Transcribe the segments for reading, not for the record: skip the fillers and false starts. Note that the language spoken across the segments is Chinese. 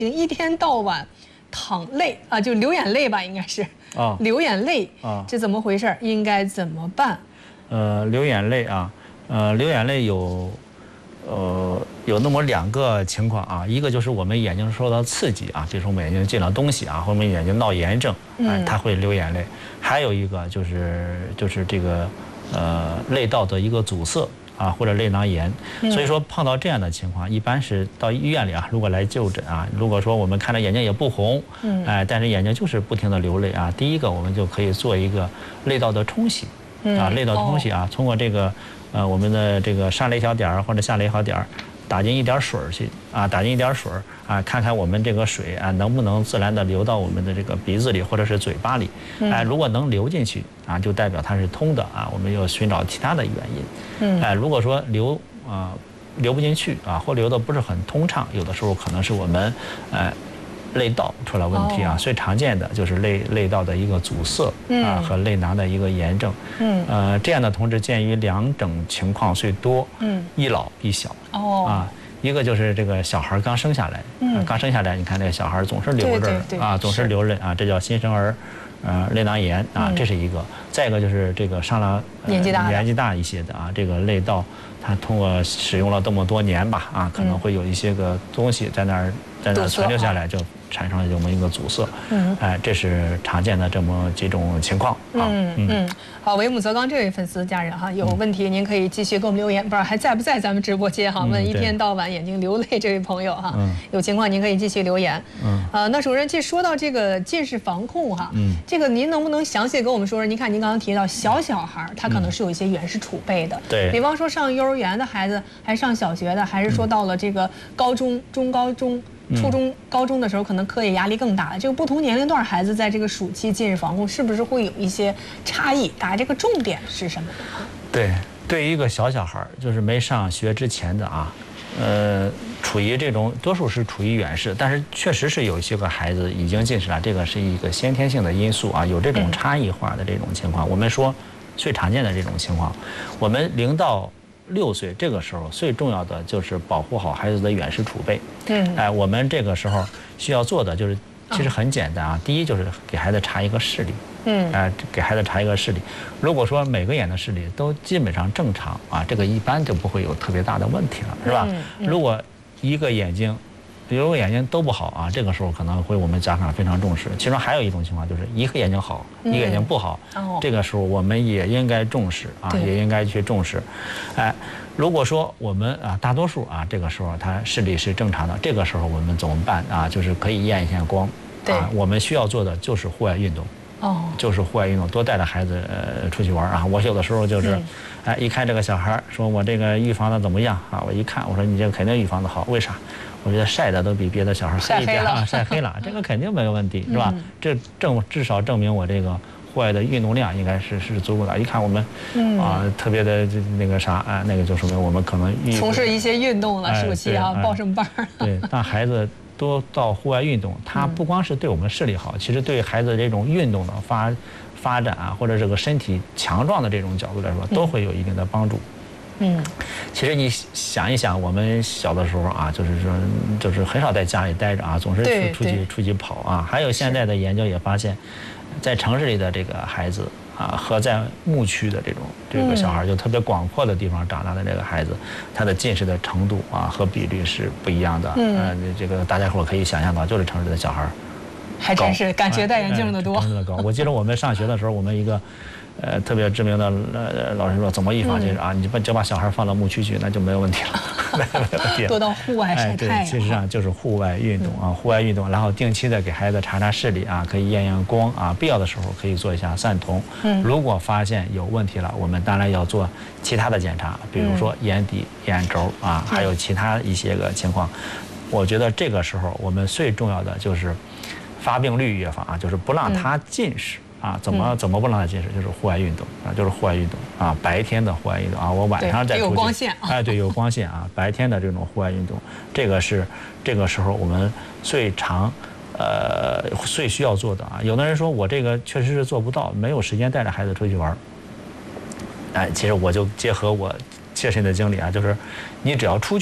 一天到晚淌泪啊，就流眼泪吧，应该是啊，流眼泪啊，这怎么回事？应该怎么办？ 流眼泪啊，流眼泪有那么2个情况啊，一个就是我们眼睛受到刺激啊，比如说我们眼睛进了东西啊，或者我们眼睛闹炎症，它会流眼泪。还有一个就是这个泪道的一个阻塞啊，或者泪囊炎。所以说碰到这样的情况，一般是到医院里啊，如果来就诊啊，如果说我们看着眼睛也不红，但是眼睛就是不停的流泪啊，第一个我们就可以做一个泪道的冲洗啊，泪道冲洗啊，通过这个我们的这个上泪小点儿或者下泪小点儿，打进一点水去啊，打进一点水啊，看看我们这个水啊能不能自然的流到我们的这个鼻子里或者是嘴巴里，如果能流进去啊，就代表它是通的啊，我们要寻找其他的原因。如果说流不进去啊，或流的不是很通畅，有的时候可能是我们泪道出了问题啊，最常见的就是泪道的一个阻塞啊和泪囊的一个炎症。这样的同志鉴于2种情况最多，一老一小啊，一个就是这个小孩刚生下来，刚生下来，你看这个小孩总是流着啊，总是流泪啊，这叫新生儿泪囊炎啊，这是一个。再一个就是这个上了年纪大一些的啊，这个泪道它通过使用了这么多年吧啊，可能会有一些个东西在那儿存留下来，就产生了这么一个阻塞。这是常见的这么几种情况啊。 好，为母则刚这位粉丝家人哈，有问题您可以继续给我们留言，不知道还在不在咱们直播间哈？问一天到晚眼睛流泪这位朋友哈，有情况您可以继续留言。那主任，这说到这个近视防控哈，这个您能不能详细跟我们说说？您看您刚刚提到小孩他可能是有一些远视储备的， 对， 比方说上幼儿园的孩子，还上小学的，还是说到了这个高中、中高中。初中、高中的时候，可能课业压力更大。这个不同年龄段孩子在这个暑期近视防控是不是会有一些差异？这个重点是什么？ 对于一个小孩，就是没上学之前的啊，处于这种多数是处于远视，但是确实是有一些个孩子已经近视了，这个是一个先天性的因素啊，有这种差异化的这种情况。我们说最常见的这种情况，我们0到6岁这个时候最重要的就是保护好孩子的远视储备。我们这个时候需要做的就是其实很简单啊，第一就是给孩子查一个视力。给孩子查一个视力。如果说每个眼的视力都基本上正常啊，这个一般就不会有特别大的问题了，是吧？如果一个眼睛都不好啊，这个时候可能会我们家长非常重视。其中还有一种情况就是一个眼睛好，一个眼睛不好，这个时候我们也应该重视啊，也应该去重视。如果说我们大多数这个时候他视力是正常的，这个时候我们怎么办啊？就是可以验一下光。我们需要做的就是户外运动。就是户外运动，多带着孩子出去玩啊！我有的时候就是，一看这个小孩说我这个预防的怎么样啊？我一看我说你这个肯定预防的好，为啥？我觉得晒的都比别的小孩黑一点啊，晒黑了，这个肯定没有问题，是吧？这至少证明我这个户外的运动量应该是足够的。一看我们特别的那个啥那个就说明我们可能从事一些运动了，暑期报上班。 对，让孩子多到户外运动，它不光是对我们视力好，其实对孩子这种运动的发展或者这个身体强壮的这种角度来说，都会有一定的帮助。其实你想一想，我们小的时候就是很少在家里待着总是出去跑还有现在的研究也发现，在城市里的这个孩子和在牧区的这个小孩，就特别广阔的地方长大的这个孩子，他的近视的程度和比率是不一样的。这个大家伙可以想象到，就是城市的小孩还真是感觉戴眼镜的多。 我记得我们上学的时候，我们一个特别知名的老师说，怎么预防近视你就把小孩放到牧区去，那就没有问题了。 多到户外晒太阳。 其实上就是户外运动户外运动，然后定期的给孩子查查视力可以验验光必要的时候可以做一下散瞳。如果发现有问题了，我们当然要做其他的检查，比如说眼底、眼轴还有其他一些个情况。我觉得这个时候我们最重要的就是发病率预防就是不让他近视。怎么不让他近视？就是户外运动就是户外运动白天的户外运动我晚上再出去。 有光线对，有光线白天的这种户外运动，这个是这个时候我们最需要做的有的人说我这个确实是做不到，没有时间带着孩子出去玩。其实我就结合我切身的经历就是你只要出去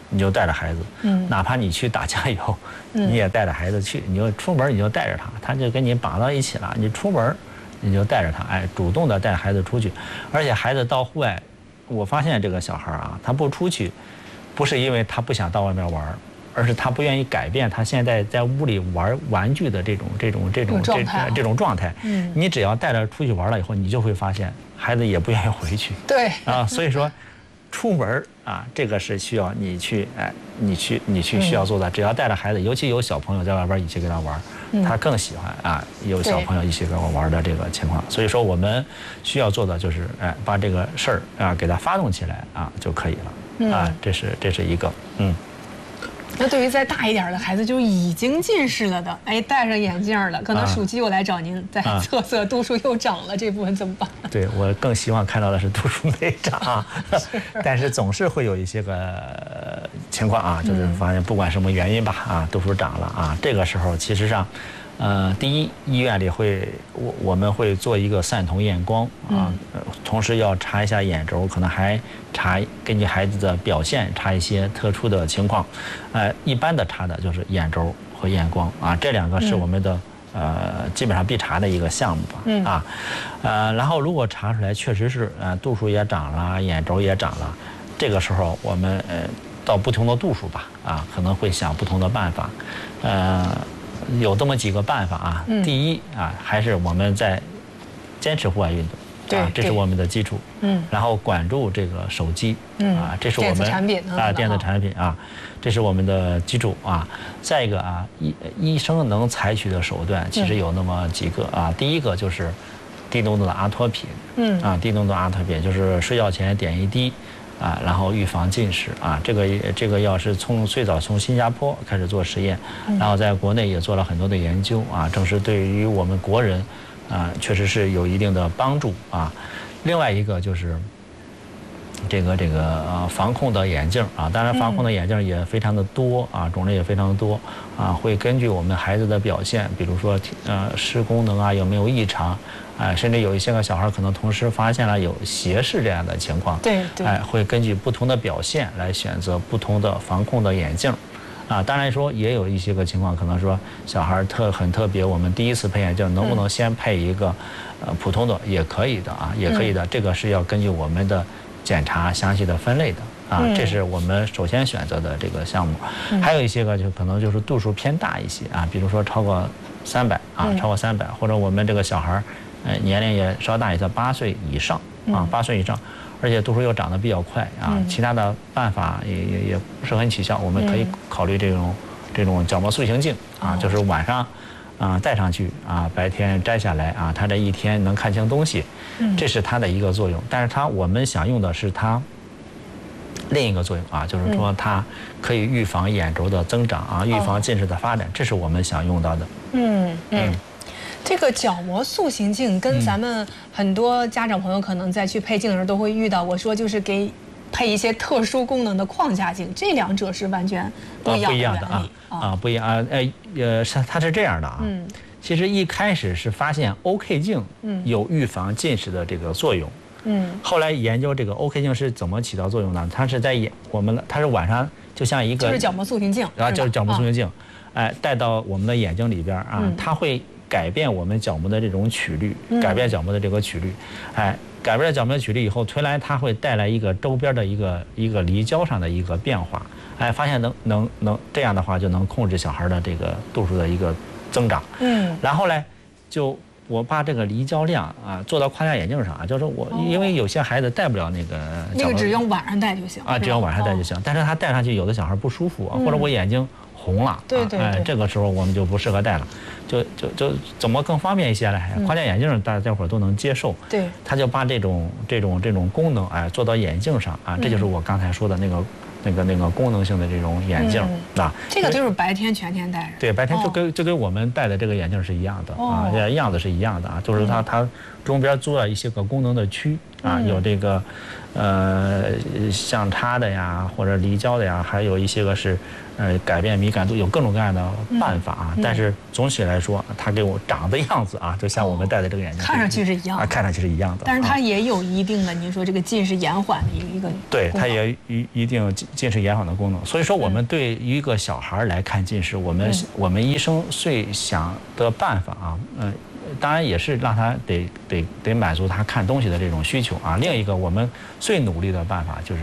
你就带着孩子，哪怕你去打酱油，你也带着孩子去，你就出门你就带着他，他就跟你绑到一起了。你出门你就带着他，哎，主动的带孩子出去，而且孩子到户外，我发现这个小孩啊，他不出去，不是因为他不想到外面玩，而是他不愿意改变他现在在屋里玩玩具的这种状态。你只要带着出去玩了以后，你就会发现孩子也不愿意回去。 对啊，所以说。出门啊，这个是需要你去，哎，你去需要做的。只要带着孩子，尤其有小朋友在外边一起跟他玩，他更喜欢啊，有小朋友一起跟我玩的这个情况。所以说，我们需要做的就是，哎，把这个事儿啊给他发动起来啊就可以了。啊，这是一个， 那对于再大一点的孩子，就已经近视了的，哎，戴上眼镜了，可能暑期又来找您再测测度数又涨了，这部分怎么办？ 对，我更希望看到的是度数没涨，但是总是会有一些个情况啊，就是发现不管什么原因吧，啊，度数涨了啊，这个时候其实上。第一，医院里我们会做一个散瞳验光啊，同时要查一下眼轴，可能还根据孩子的表现查一些特殊的情况。一般的查的就是眼轴和验光啊，这两个是我们的基本上必查的一个项目吧。然后如果查出来确实是度数也涨了，眼轴也涨了，这个时候我们到不同的度数吧啊，可能会想不同的办法。有这么几个办法啊。第一啊，还是我们在坚持户外运动，啊，这是我们的基础。然后管住这个手机，啊，这是我们电子产品啊，这是我们的基础啊。再一个啊，医生能采取的手段其实有那么几个啊。第一个就是低浓度的阿托品，低浓度阿托品就是睡觉前点一滴。然后预防近视啊，这个药是最早从新加坡开始做实验，然后在国内也做了很多的研究啊，正是对于我们国人确实是有一定的帮助啊。另外一个就是这个防控的眼镜啊，当然防控的眼镜也非常的多啊，种类也非常的多啊，会根据我们孩子的表现，比如说视功能啊有没有异常。甚至有一些个小孩可能同时发现了有斜视这样的情况， 对， 会根据不同的表现来选择不同的防控的眼镜，当然说也有一些个情况，可能说小孩很特别，我们第一次配眼镜能不能先配一个普通的也可以的啊，也可以的，这个是要根据我们的检查详细的分类的啊，这是我们首先选择的这个项目。还有一些个就可能就是度数偏大一些啊，比如说超过300啊，超过300，或者我们这个小孩。年龄也稍大一些，8岁以上啊，8岁以上，而且度数又长得比较快啊，其他的办法也不是很起效，我们可以考虑这种角膜塑形镜啊，就是晚上戴上去啊，白天摘下来啊，它这一天能看清东西，这是它的一个作用。但是我们想用的是它另一个作用啊，就是说它可以预防眼轴的增长啊，预防近视的发展，这是我们想用到的。 这个角膜塑形镜跟咱们很多家长朋友可能在去配镜的时候都会遇到，我说就是给配一些特殊功能的框架镜，这两者是完全不一样的啊，不一样啊，它是这样的啊，其实一开始是发现 OK 镜有预防近视的这个作用，后来研究这个 OK 镜是怎么起到作用呢？它是它是晚上就像一个就是角膜塑形镜， 然后就是角膜塑形镜，带到我们的眼睛里边啊，它会改变我们角膜的这种曲率，改变角膜的这个曲率，改变了角膜的曲率以后，推来它会带来一个周边的一个离焦上的一个变化，发现能这样的话就能控制小孩的这个度数的一个增长，然后呢，我把这个离焦量做到框架眼镜上啊，就是因为有些孩子戴不了那个只用晚上戴就行啊，只要晚上戴就行，但是他戴上去有的小孩不舒服或者我眼睛红了， 对， 这个时候我们就不适合戴了，就怎么更方便一些呢？框架眼镜大家伙都能接受， 对， 他就把这种功能做到眼镜上啊，这就是我刚才说的那个功能性的这种眼镜啊。 这个就是白天全天戴着， 对，白天就跟我们戴的这个眼镜是一样的啊，样子是一样的啊，就是它中边做了一些个功能的区啊，有这个相差的呀，或者离焦的呀，还有一些个是改变敏感度，有各种各样的办法啊。但是总体来说，它给我长的样子啊，就像我们戴的这个眼镜， 看上去是一样的， 看上去是一样的。 但是它也有一定的，您说这个近视延缓的一个， 对，它也一定近视延缓的功能。所以说，我们对于一个小孩来看近视，我们医生最想的办法啊，当然也是让他得满足他看东西的这种需求啊。另一个我们最努力的办法就是，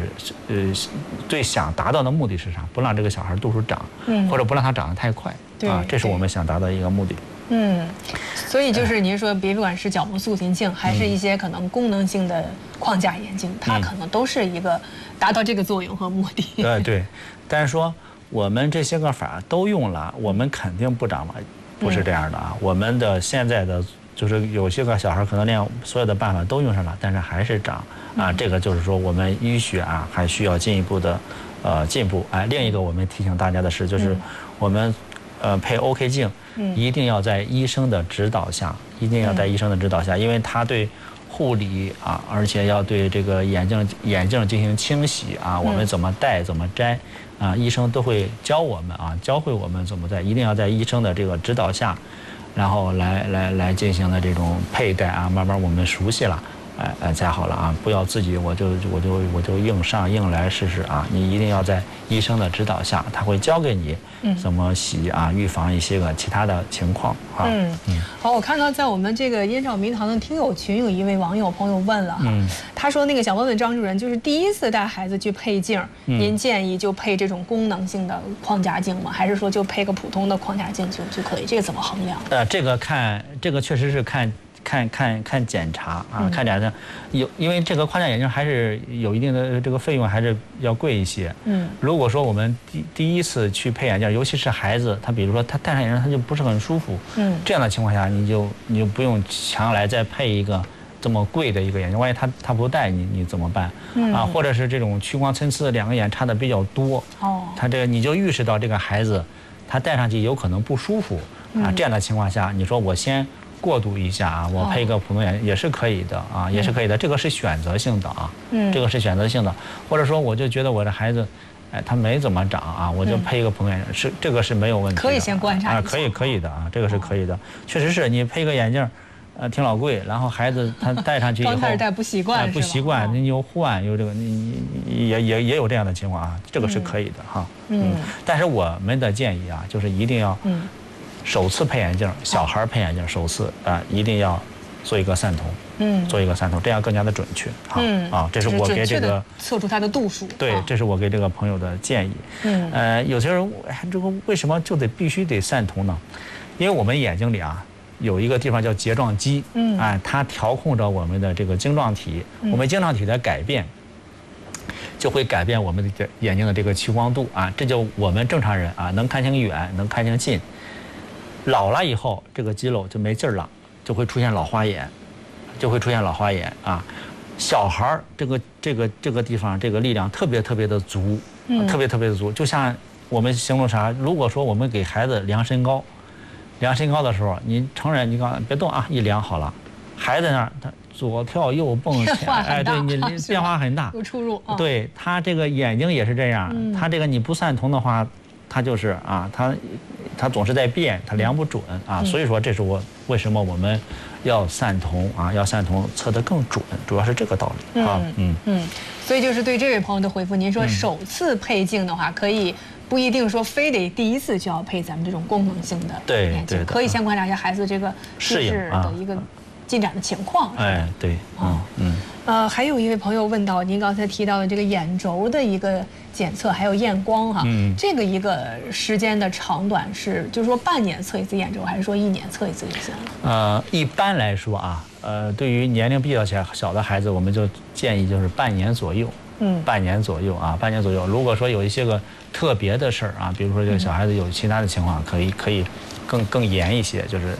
最想达到的目的是啥？不让这个小孩度数长，或者不让他长得太快啊，这是我们想达到一个目的。 所以就是您说，别管是角膜塑形镜，还是一些可能功能性的框架眼镜，它可能都是一个达到这个作用和目的。 对，但是说我们这些个法都用了，我们肯定不长嘛。不是这样的啊，我们的现在的就是有些个小孩可能连所有的办法都用上了，但是还是长啊。这个就是说我们医学啊还需要进一步的进步。另一个我们提醒大家的是，就是我们配 OK 镜一定要在医生的指导下，因为他对护理啊，而且要对这个眼镜进行清洗啊，我们怎么戴怎么摘。医生都会教我们啊，教会我们怎么一定要在医生的这个指导下，然后来进行的这种佩戴啊，慢慢我们熟悉了，才好了啊，不要自己我就硬上硬来试试啊，你一定要在医生的指导下，他会教给你怎么洗啊，预防一些个其他的情况啊。 好，我看到在我们这个燕赵明堂的听友群，有一位网友朋友问了哈，他说那个想问问张主任，就是第一次带孩子去配镜，您建议就配这种功能性的框架镜吗？还是说就配个普通的框架镜就可以？这个怎么衡量？ 这个确实是看检查啊，看检查因为这个框架眼镜还是有一定的这个费用，还是要贵一些。如果说我们第一次去配眼镜，尤其是孩子，他比如说他戴上眼镜他就不是很舒服，这样的情况下你就不用强来再配一个这么贵的一个眼镜，万一他不戴你怎么办？啊，或者是这种屈光参差，两个眼差的比较多，他这个你就预示到这个孩子他戴上去有可能不舒服啊，这样的情况下，你说我先过渡一下啊，我配一个普通眼镜也是可以的啊，也是可以的，这个是选择性的啊，这个是选择性的，或者说我就觉得我的孩子，他没怎么长啊，我就配一个普通眼镜，这个是没有问题的， 可以先观察一下， 可以的啊，这个是可以的，确实是你配个眼镜，挺老贵，然后孩子他戴上去以后， 刚开始戴不习惯， 你又换又这个，你也有这样的情况啊，这个是可以的哈，但是我们的建议啊，就是一定要，首次配眼镜，小孩配眼镜首次一定要做一个散瞳，做一个散瞳，这样更加的准确这是我给这个测出它的度数。 对，这是我给这个朋友的建议。有些人这个为什么就必须得散瞳呢？因为我们眼睛里啊有一个地方叫睫状肌，它调控着我们的这个晶状体，我们晶状体的改变就会改变我们的眼睛的这个屈光度啊，这就我们正常人啊能看清远，能看清近。老了以后，这个肌肉就没劲儿了，就会出现老花眼，啊。小孩儿这个地方这个力量特别的足，特别的足。就像我们形容啥？如果说我们给孩子量身高的时候，你成人你刚别动啊，一量好了，孩子那儿他左跳右蹦，对你变化很大， 有出入。 对他这个眼睛也是这样，他这个你不散瞳的话，他就是啊他总是在变，他量不准啊，所以说这是为什么我们要散瞳啊，要散瞳测得更准，主要是这个道理啊。 所以就是对这位朋友的回复，您说首次配镜的话，可以不一定说非得第一次就要配咱们这种功能性的眼镜，可以先观察一下孩子这个适应的一个进展的情况。 对， 还有一位朋友问到，您刚才提到的这个眼轴的一个检测，还有验光哈，这个一个时间的长短是，就是说半年测一次眼轴，还是说1年测一次就行了？ 一般来说啊，对于年龄比较小的孩子，我们就建议就是半年左右，半年左右。如果说有一些个特别的事儿啊，比如说这个小孩子有其他的情况，可以更严一些，就是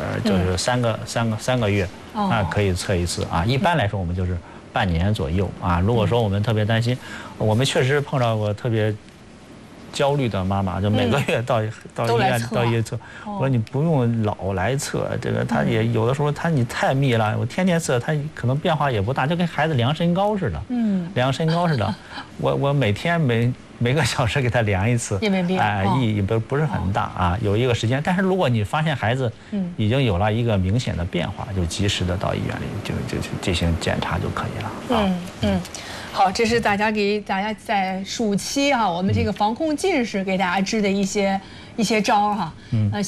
3个月可以测一次啊。一般来说我们就是半年左右啊。如果说我们特别担心，我们确实碰到过特别焦虑的妈妈，就每个月到医院测。我说你不用老来测，这个他也有的时候你太密了，我天天测，他可能变化也不大，就跟孩子量身高似的。量身高似的，我每天每个小时给他量一次， 也没必要， 意义不是很大啊，有一个时间。但是如果你发现孩子已经有了一个明显的变化，就及时的到医院里就进行检查就可以了。 好，这是给大家在暑期我们这个防控近视给大家支的一些招哈。